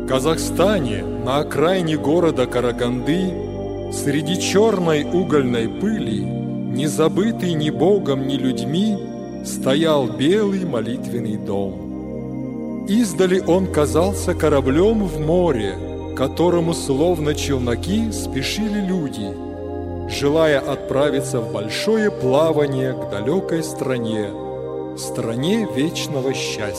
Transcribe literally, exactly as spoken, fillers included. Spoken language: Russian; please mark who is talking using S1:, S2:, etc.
S1: Казахстане, на окраине города Караганды, среди черной угольной пыли, не забытый ни Богом, ни людьми, стоял белый молитвенный дом. Издали он казался кораблем в море, к которому словно челноки спешили люди, желая отправиться в большое плавание к далекой стране, стране вечного счастья.